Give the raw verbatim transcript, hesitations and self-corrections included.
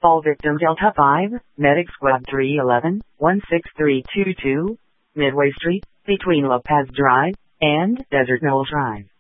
All victims Delta five, Medic Squad three eleven, one six three two two, Midway Street, between Lopez Drive and Desert Knoll Drive.